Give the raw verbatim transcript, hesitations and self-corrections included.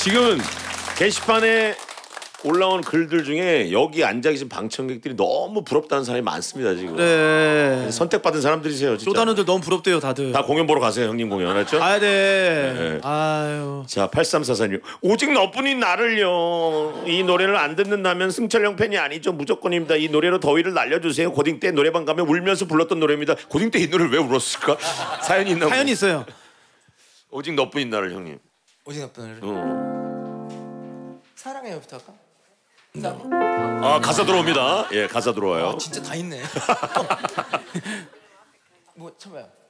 지금 게시판에 올라온 글들 중에 여기 앉아 계신 방청객들이 너무 부럽다는 사람이 많습니다 지금. 네. 선택받은 사람들이세요 진짜. 쪼다는들 너무 부럽대요 다들. 다 공연 보러 가세요 형님 공연 알았죠? 가야 돼. 네. 아유. 자 팔삼사사님 오직 너뿐인 나를요. 이 노래를 안 듣는다면 승철형 팬이 아니죠. 무조건입니다. 이 노래로 더위를 날려주세요. 고딩 때 노래방 가면 울면서 불렀던 노래입니다. 고딩 때 이 노래를 왜 울었을까? 사연이 있나? 사연이 있어요. 오직 너뿐인 나를 형님. 오직 너뿐인 나를. 어. 사랑해요부터 할까? 아 가사 들어옵니다. 예 가사 들어와요. 아, 진짜 다 있네. 뭐 쳐봐요.